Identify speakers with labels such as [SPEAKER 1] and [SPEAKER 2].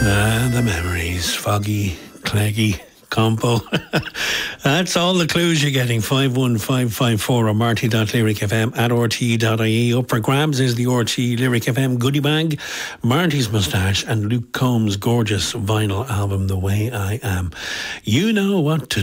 [SPEAKER 1] The memories, foggy, cleggy, compo. That's all the clues you're getting. 51554 or marty.lyricfm at rte.ie. Up for grabs is the RTE Lyric FM goodie bag, Marty's moustache and Luke Combs' gorgeous vinyl album The Way I Am. You know what to